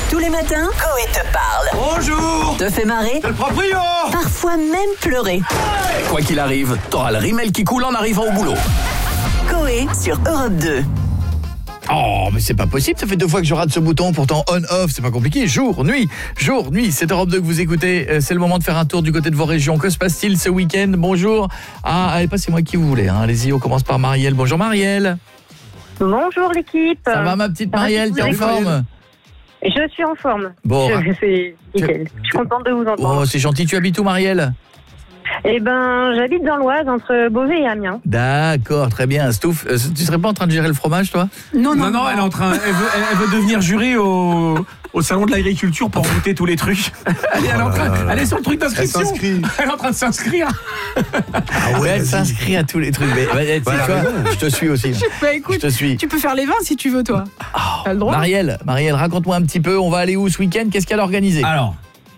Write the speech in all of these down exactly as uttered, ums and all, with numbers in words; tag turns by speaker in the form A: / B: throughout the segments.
A: Tous les matins, Coé te parle.
B: Bonjour.
A: Te fait marrer,
B: C'est le proprio.
A: parfois même pleurer.
C: Quoi qu'il arrive, t'auras le rimel qui coule en arrivant au boulot.
A: Coé sur Europe deux.
D: Oh, mais c'est pas possible, ça fait deux fois que je rate ce bouton, pourtant on-off, c'est pas compliqué, jour, nuit, jour, nuit, c'est Europe deux que vous écoutez, euh, c'est le moment de faire un tour du côté de vos régions. Que se passe-t-il ce week-end? Bonjour. Ah, allez, passez-moi qui vous voulez, hein. Allez-y, on commence par Marielle. Bonjour Marielle.
E: Bonjour l'équipe.
D: Ça va ma petite Marielle, t'es en forme?
E: Je suis en forme.
D: Bon,
E: Je, c'est nickel. Je suis contente de vous entendre.
D: Oh, c'est gentil, tu habites où Marielle?
E: Eh ben, j'habite dans l'Oise, entre Beauvais et Amiens.
D: D'accord, très bien. Stouff, euh, tu serais pas en train de gérer le fromage, toi?
B: Non, non, non, elle est en train, elle veut, elle veut devenir jurée au, au salon de l'agriculture pour goûter tous les trucs. Elle est, elle est en train, elle est sur le truc d'inscription.
F: Elle s'inscrit.
B: Elle est en train de s'inscrire.
D: Ah ouais, elle s'inscrit à tous les trucs. Mais, bah, tu sais
F: Voilà,
D: quoi,
F: raison.
D: je te suis aussi.
G: Bah écoute,
D: Je te suis.
G: tu peux faire les vins si tu veux, toi. T'as le droit.
D: Marielle, Marielle, raconte-moi un petit peu, on va aller où ce week-end? Qu'est-ce qu'elle a organisé?
B: Alors,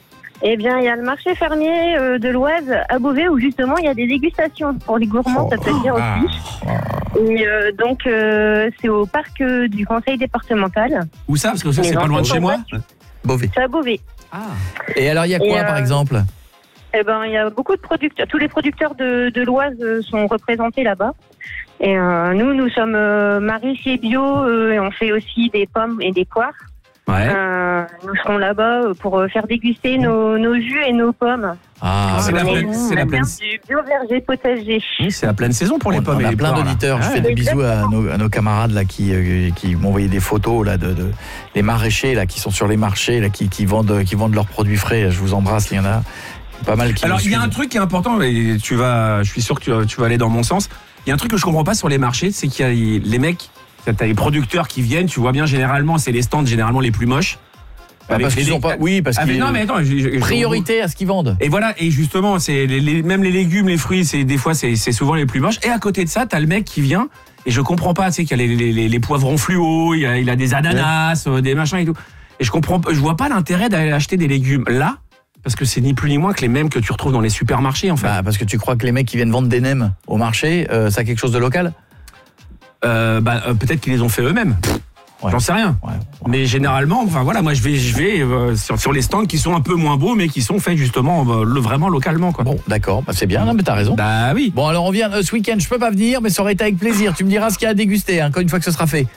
E: Eh bien, il y a le marché fermier euh, de l'Oise à Beauvais où justement il y a des dégustations pour les gourmands, ça peut être bien
B: ah.
E: aussi. Et euh, donc, euh, c'est au parc euh, du conseil départemental.
B: où ça? Parce que ça,
E: Les
B: c'est pas loin de
E: enfants
B: chez moi.
D: Beauvais.
E: C'est à Beauvais.
D: Et alors, il y a
E: Et,
D: quoi
E: euh,
D: par exemple?
E: Eh ben, il y a beaucoup de producteurs. Tous les producteurs de, de l'Oise euh, sont représentés là-bas. Et euh, nous, nous sommes euh, maraîchers bio euh, et on fait aussi des pommes et des poires.
B: Ouais.
E: Euh, nous serons là-bas euh, pour euh, faire déguster nos, nos jus et nos pommes.
D: Ah,
B: c'est la
E: On
B: pleine-
E: est-
B: c'est
E: on
B: la
E: a
B: pleine-
E: bien du bio verger potager.
B: Oui, c'est la pleine saison pour les
D: on,
B: pommes
D: on
B: et
D: a
B: les
D: plein
B: poires, là.
D: d'auditeurs. Je
B: Ah
D: fais
B: ouais.
D: des bisous à nos, à nos camarades là qui, euh, qui m'ont envoyé des photos là de, de les maraîchers là qui sont sur les marchés là qui, qui vendent qui vendent leurs produits frais. Je vous embrasse, il y en a pas mal qui.
B: Alors,
D: nous
B: il y a un
D: suivent.
B: truc qui est important, et tu vas, je suis sûr que tu vas, tu vas aller dans mon sens. Il y a un truc que je comprends pas sur les marchés, c'est qu'il y a les mecs, t'as les producteurs qui viennent, tu vois bien, généralement, c'est les stands généralement les plus moches.
D: Bah, parce qu'ils sont pas. Oui, parce
B: Ah, mais
D: qu'ils
B: non, mais attends, je- je- je-
D: priorité à ce qu'ils vendent.
B: Et voilà, et justement, c'est les, les- même les légumes, les fruits, c'est des fois c'est c'est souvent les plus moches. Et à côté de ça, t'as le mec qui vient, et je comprends pas, tu sais qu'il y a les, les, les, les poivrons fluo, il y a, il a des ananas, euh, des machins et tout. Et je comprends, je vois pas l'intérêt d'aller acheter des légumes là, parce que c'est ni plus ni moins que les mêmes que tu retrouves dans les supermarchés en fait.
D: Bah, parce que tu crois que les mecs qui viennent vendre des nems au marché, euh, ça a quelque chose de local?
B: Euh, bah, euh, peut-être qu'ils les ont fait eux-mêmes.
D: Ouais.
B: J'en sais rien.
D: Ouais.
B: Mais généralement, enfin voilà, moi je vais, je vais euh, sur, sur les stands qui sont un peu moins beaux, mais qui sont faits justement euh, le, vraiment localement quoi.
D: Bon, d'accord, bah, c'est bien, non, mais t'as raison.
B: Bah oui.
D: Bon, alors on vient euh, ce week-end, je peux pas venir, mais ça aurait été avec plaisir. Tu me diras ce qu'il y a à déguster, hein, quand une fois que ce sera fait.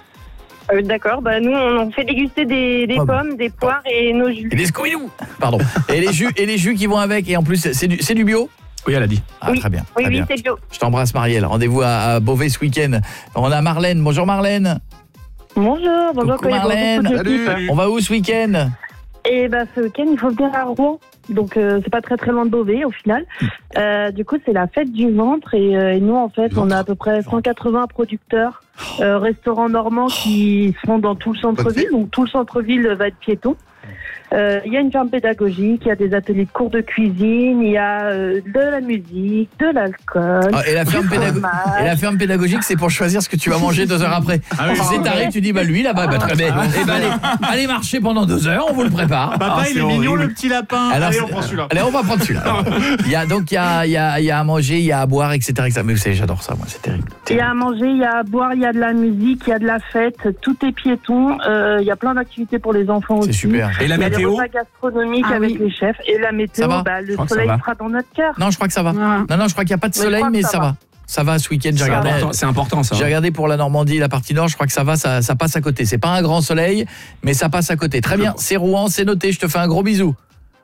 E: Euh, D'accord, bah, nous on fait déguster des, des
D: Ah bon.
E: pommes, des poires et nos jus.
D: Et les Scooby-Doo. Pardon. Et les jus, et les jus qui vont avec, et en plus c'est du, c'est du bio.
B: Oui, elle a dit.
D: Ah,
E: Oui.
D: très bien.
E: Oui,
D: très
E: oui,
D: bien.
E: c'est bio.
D: Je t'embrasse Marielle. Rendez-vous à, à Beauvais ce week-end. On a Marlène. Bonjour Marlène.
E: Bonjour, bonjour
D: Coucou,
E: Coé, bonjour
D: Marlène.
E: toute l'équipe.
F: Salut.
D: On va où ce week-end?
E: Et bah ce week-end, il faut venir à Rouen. Donc euh, c'est pas très très loin de Beauvais au final. Euh, du coup, c'est la fête du ventre et, euh, et nous en fait, on a à peu près cent quatre-vingts producteurs, euh, restaurants normands qui sont dans tout le centre-ville. Donc tout le centre-ville va être piéton. Euh, Il y a une ferme pédagogique, il y a des ateliers de cours de cuisine, il y a euh, de la musique, de l'alcool.
D: Ah, et, la ferme
E: du
D: pédago-
E: fromage.
D: et la ferme pédagogique, c'est pour choisir ce que tu vas manger deux heures après.
B: Ah oui,
D: tu sais, t'arrives, tu dis, bah lui là-bas, bah, très bien. Eh ben, allez, allez marcher pendant deux heures, on vous le prépare.
F: Papa,
B: Ah,
F: il
B: c'est
F: est mignon
B: horrible.
F: le petit lapin.
D: Alors,
F: Allez, on
D: c'est-
F: prend celui-là.
D: Allez, on va prendre celui-là. Alors, Il y a donc il y a, il y, a, il y a à manger, il y a à boire, et cetera et cetera. Mais vous savez, j'adore ça, moi, c'est terrible.
E: Il y a à manger, il y a à boire, il y a de la musique, il y a de la fête, tout est piéton. Euh, il y a plein d'activités pour les enfants
D: C'est
E: aussi.
D: super.
B: Et la
E: Il y a des
B: météo?
E: repas gastronomiques
G: Ah
E: avec
G: oui.
E: les chefs et la
D: Ça
E: météo,
D: va
E: bah, le
B: crois que ça
E: soleil
B: va.
E: sera dans notre cœur.
D: Non, je crois que ça va.
G: Ah.
D: Non, non, je crois qu'il n'y a pas de
E: Mais je
D: soleil,
E: crois que
D: mais
E: ça
D: ça
E: va.
D: va. Ça va ce week-end, j'ai
B: C'est
D: regardé.
B: important, c'est important ça.
D: J'ai regardé pour la Normandie, la partie nord, je crois que ça va, ça, ça passe à côté. C'est pas un grand soleil, mais ça passe à côté. Très bien, c'est Rouen, c'est noté, je te fais un gros bisou.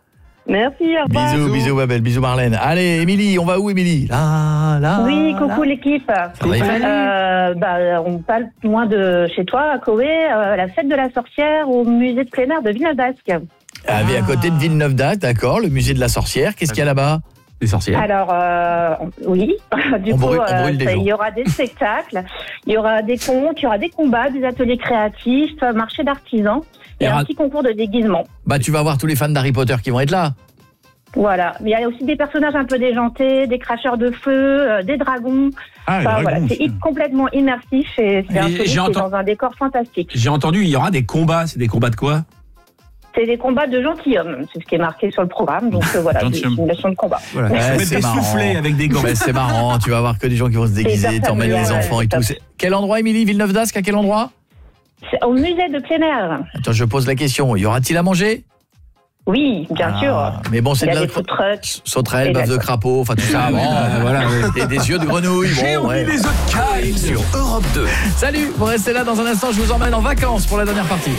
E: Merci, au revoir.
D: Bisous, bisous Babel, bisous Marlène. Allez, Émilie, on va où Émilie? Là, là.
E: Oui, coucou
D: là.
E: l'équipe.
D: va, Émilie
E: Euh, bah, on parle loin de chez toi, à Coé, euh, la fête de la sorcière au musée de plein air de Villeneuve-d'Ascq.
D: Ah, mais à côté de Villeneuve-d'Ascq, d'accord, le musée de la sorcière. Qu'est-ce qu'il y a là-bas?
B: Les sorcières.
E: Alors, euh, oui, du
D: On
E: coup,
D: brûle- on brûle des
E: ça-
D: gens.
E: il y aura des spectacles, il y aura des contes, il y aura des combats, des ateliers créatifs, un marché d'artisans et
D: Et
E: un
D: ra-
E: petit concours de déguisement.
D: Bah, tu vas voir tous les fans d'Harry Potter qui vont être là.
E: Voilà, mais il y a aussi des personnages un peu déjantés, des cracheurs de feu, euh, des dragons.
F: Ah, les
E: Enfin,
F: dragons
E: voilà, c'est
F: aussi.
E: hi- complètement immersif et c'est
B: Et
E: un truc
B: j'ai
E: qui est
B: entendu-
E: dans un décor fantastique.
B: J'ai entendu, il y aura des combats. C'est des combats de quoi?
E: C'est des combats de gentilshommes, c'est ce qui est marqué sur le programme, donc euh, voilà, c'est
F: Gentilhomme.
E: une leçon de combat.
B: Voilà.
D: Ouais,
B: Ils se mettent
D: c'est
B: des
D: marrant.
B: soufflets avec des gants.
D: Ouais, c'est marrant, tu vas voir que des gens qui vont se déguiser,
E: hyper
D: t'emmènes les
E: familial,
D: enfants et
E: ouais,
D: tout.
E: c'est
D: C'est- Quel endroit, Émilie? Villeneuve-d'Ascq, à quel endroit?
F: C'est au musée de plein air.
D: Attends, je pose la question. Y aura-t-il à manger?
F: Oui, bien
D: Ah,
F: sûr.
D: mais bon, c'est
F: Il y
D: de
F: a
D: la
F: des food trucks.
D: sauterelle,
F: Et
D: bœuf de
F: d'accord.
D: crapaud, enfin tout ça. Bon,
B: euh, voilà, ouais.
D: des, des yeux de grenouille.
B: J'ai
D: Bon,
B: envie
D: ouais.
B: des œufs de caille.
C: Sur Europe deux.
D: Salut, vous restez là dans un instant, je vous emmène en vacances pour la dernière partie.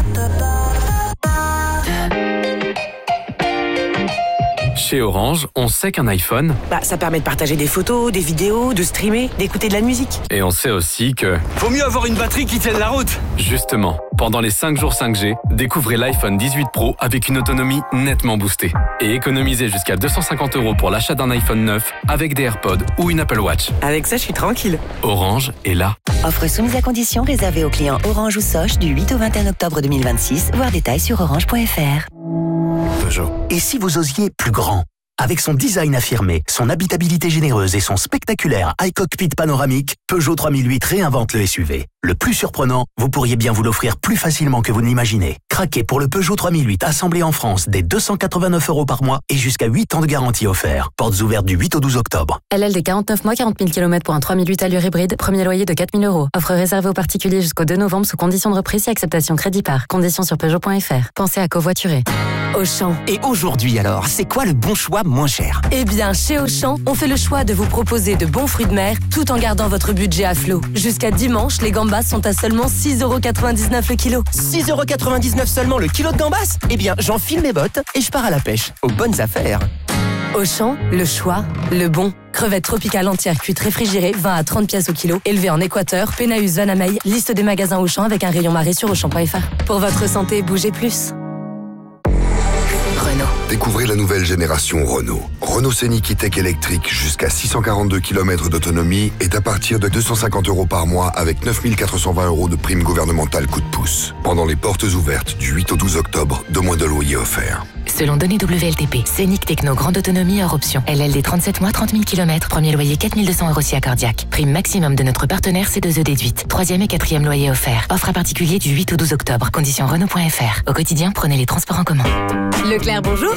H: Chez Orange, on sait qu'un iPhone,
A: Bah, ça permet de partager des photos, des vidéos, de streamer, d'écouter de la musique.
H: et on sait aussi que,
C: Vaut mieux avoir une batterie qui tienne la route.
H: justement, pendant les cinq jours cinq G, découvrez l'iPhone dix-huit Pro avec une autonomie nettement boostée. Et économisez jusqu'à deux cent cinquante euros pour l'achat d'un iPhone neuf avec des AirPods ou une Apple Watch.
A: Avec ça, je suis tranquille.
H: Orange est là.
I: Offre soumise à condition réservée aux clients Orange ou Soch du huit au vingt et un octobre deux mille vingt-six. Voir détails sur orange point f r.
C: Peugeot. Et si vous osiez plus grand? Avec son design affirmé, son habitabilité généreuse et son spectaculaire iCockpit panoramique, Peugeot trois mille huit réinvente le S U V. Le plus surprenant, vous pourriez bien vous l'offrir plus facilement que vous ne l'imaginez. Craquez pour le Peugeot trois mille huit assemblé en France dès deux cent quatre-vingt-neuf euros par mois et jusqu'à huit ans de garantie offert. Portes ouvertes du huit au douze octobre.
J: L L D quarante-neuf mois, quarante mille kilomètres pour un trois mille huit allure hybride, premier loyer de quatre mille euros. Offre réservée aux particuliers jusqu'au deux novembre sous conditions de reprise et acceptation crédit par. Conditions sur Peugeot point f r. Pensez à covoiturer.
K: Auchan.
C: Et aujourd'hui alors, c'est quoi le bon choix moins cher?
K: Eh bien, chez Auchan, on fait le choix de vous proposer de bons fruits de mer tout en gardant votre budget à flot. Jusqu'à dimanche, les gambas sont à seulement six euros quatre-vingt-dix-neuf le kilo.
C: six euros quatre-vingt-dix-neuf seulement le kilo de gambas? Eh bien, j'enfile mes bottes et je pars à la pêche. Aux bonnes affaires.
K: Auchan, le choix, le bon. Crevettes tropicales entières cuites réfrigérées, vingt à trente pièces au kilo, élevées en Équateur, Pénaus, Vanamey, liste des magasins Auchan avec un rayon marée sur auchan point f r. Pour votre santé, bougez plus. Renault.
L: Découvrez la nouvelle génération Renault. Renault Scénic E-Tech électrique jusqu'à six cent quarante-deux kilomètres d'autonomie est à partir de deux cent cinquante euros par mois avec neuf mille quatre cent vingt euros de prime gouvernementale coup de pouce. Pendant les portes ouvertes du huit au douze octobre, deux mois de loyer offerts.
J: Selon données W L T P, Scénic Techno grande autonomie hors option. L L D trente-sept mois, trente mille kilomètres, premier loyer quatre mille deux cents euros si accordiaque. Prime maximum de notre partenaire C deux E déduite. Troisième et quatrième loyer offert. Offre à particulier du huit au douze octobre. Conditions Renault point f r. Au quotidien, prenez les transports en commun.
K: Leclerc, bonjour.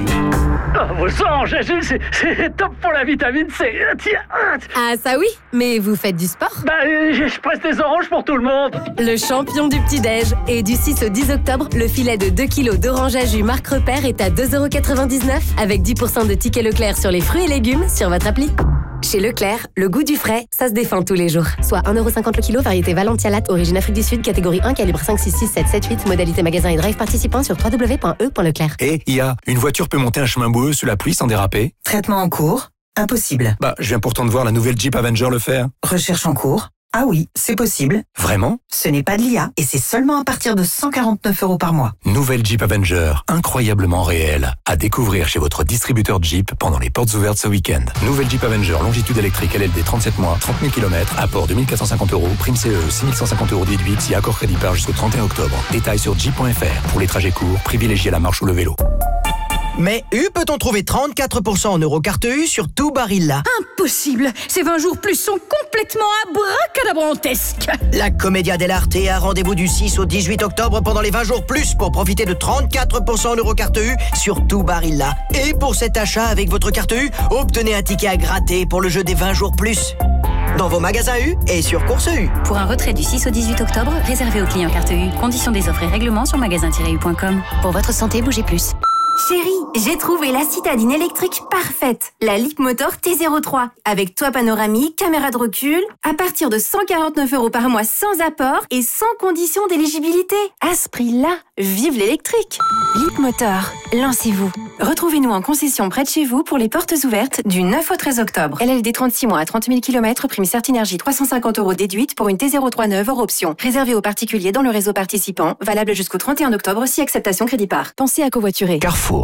M: Oh, vos sang, Jésus, c'est, c'est top pour la vitamine C. Tiens.
K: Ah ça oui, mais vous faites du sport?
M: Bah, euh, je presse des oranges pour tout le monde.
K: Le champion du petit-déj. Et du six au dix octobre, le filet de deux kilos d'orange à jus marque Repère est à deux euros quatre-vingt-dix-neuf avec dix pour cent de tickets Leclerc sur les fruits et légumes sur votre appli. Chez Leclerc, le goût du frais, ça se défend tous les jours. Soit un euro cinquante le kilo, variété Valentia Latte, origine Afrique du Sud, catégorie un, calibre cinq, six, six, sept, sept, huit, modalité magasin et drive participant sur w w w point e point leclerc.
N: Et I A, une voiture peut monter un chemin boueux sous la pluie sans déraper?
O: Traitement en cours? Impossible.
N: Bah, je viens pourtant de voir la nouvelle Jeep Avenger le faire.
O: Recherche en cours? Ah oui, c'est possible.
N: Vraiment?
O: Ce n'est pas de l'I A et c'est seulement à partir de cent quarante-neuf euros par mois.
N: Nouvelle Jeep Avenger, incroyablement réelle. À découvrir chez votre distributeur Jeep pendant les portes ouvertes ce week-end. Nouvelle Jeep Avenger, longitude électrique L L D trente-sept mois, trente mille kilomètres, apport deux mille quatre cent cinquante euros, prime C E, six mille cent cinquante euros déduite si accord crédit par jusqu'au trente et un octobre. Détails sur jeep point f r. Pour les trajets courts, privilégiez la marche ou le vélo.
P: Mais U peut-on trouver trente-quatre pour cent en Eurocarte U sur tout Barilla?
G: Impossible. Ces vingt jours plus sont complètement abracadabrantesques.
P: La Commedia dell'Arte a rendez-vous du six au dix-huit octobre pendant les vingt jours plus pour profiter de trente-quatre pour cent en Eurocarte U sur tout Barilla. Et pour cet achat avec votre carte U, obtenez un ticket à gratter pour le jeu des vingt jours plus. Dans vos magasins U et sur Course U.
J: Pour un retrait du six au dix-huit octobre, réservé aux clients carte U. Conditions des offres et règlements sur magasin tiret u point com. Pour votre santé, bougez plus.
Q: Chérie, j'ai trouvé la citadine électrique parfaite, la Leapmotor T zéro trois, avec toit panoramique, caméra de recul, à partir de cent quarante-neuf euros par mois sans apport et sans condition d'éligibilité. À ce prix-là, vive l'électrique. Leapmotor, lancez-vous. Retrouvez-nous en concession près de chez vous pour les portes ouvertes du neuf au treize octobre. L L D trente-six mois à trente mille kilomètres, prime Certinergie trois cent cinquante euros déduite pour une T zéro trois neuve hors option. Réservé aux particuliers dans le réseau participant, valable jusqu'au trente et un octobre si acceptation crédit par. Pensez à covoiturer.
C: Carrefour.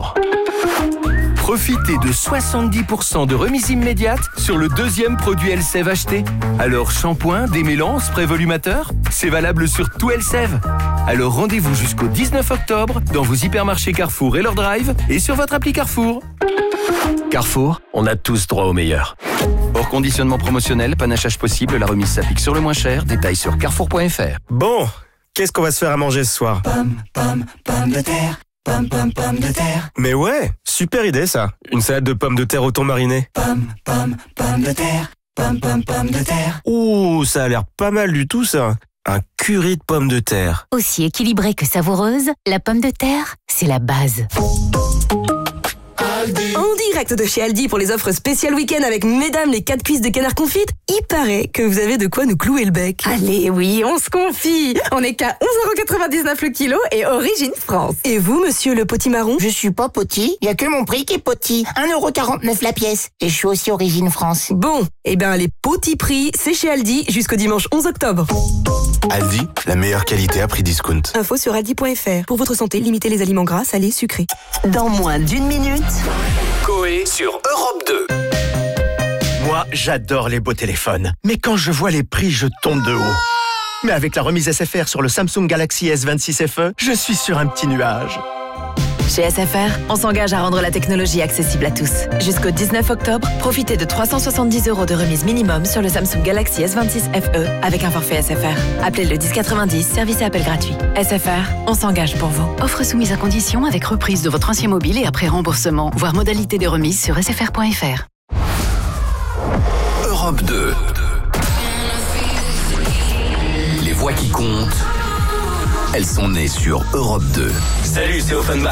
R: Profitez de soixante-dix pour cent de remise immédiate sur le deuxième produit Elseve acheté. Alors shampoing, démêlant, spray volumateur, c'est valable sur tout Elseve. Alors rendez-vous jusqu'au dix-neuf octobre dans vos hypermarchés Carrefour et leur drive et sur votre appli Carrefour.
N: Carrefour, on a tous droit au meilleur. Hors conditionnement promotionnel, panachage possible, la remise s'applique sur le moins cher. Détails sur carrefour point f r.
S: Bon, qu'est-ce qu'on va se faire à manger ce soir?
O: Pomme, pomme, pomme de terre. Pomme, pomme, pomme de terre.
S: Mais ouais, super idée ça. Une salade de pommes de terre au thon mariné.
O: Pomme, pomme, pomme de terre. Pomme, pomme, pomme de terre.
S: Ouh, ça a l'air pas mal du tout ça. Un curry de pommes de terre.
J: Aussi équilibrée que savoureuse, la pomme de terre, c'est la base.
T: En direct de chez Aldi pour les offres spéciales week-end avec mesdames les quatre cuisses de canard confites, il paraît que vous avez de quoi nous clouer le bec.
U: Allez, oui, on se confie. On est qu'à onze euros quatre-vingt-dix-neuf le kilo et origine France.
T: Et vous, monsieur le potimarron?
V: Je suis pas poti, il y a que mon prix qui est poti. un euro quarante-neuf la pièce. Et je suis aussi origine France.
T: Bon, eh ben les petits prix, c'est chez Aldi jusqu'au dimanche onze octobre.
W: Aldi, la meilleure qualité à prix discount.
T: Info sur aldi point f r. Pour votre santé, limitez les aliments gras, salés, sucrés.
I: Dans moins d'une minute...
X: Coé sur Europe deux. Moi, j'adore les beaux téléphones. Mais quand je vois les prix, je tombe de haut. Mais avec la remise S F R sur le Samsung Galaxy S vingt-six F E, je suis sur un petit nuage.
Y: Chez S F R, on s'engage à rendre la technologie accessible à tous. Jusqu'au dix-neuf octobre, profitez de trois cent soixante-dix euros de remise minimum sur le Samsung Galaxy S vingt-six F E avec un forfait S F R. Appelez le dix quatre-vingt-dix, service et appel gratuit. S F R, on s'engage pour vous.
Z: Offre soumise à condition avec reprise de votre ancien mobile et après remboursement. Voir modalité de remise sur s f r point f r.
R: Europe deux. Les voix qui comptent, elles sont nées sur Europe deux.
X: Salut, c'est Offenbach.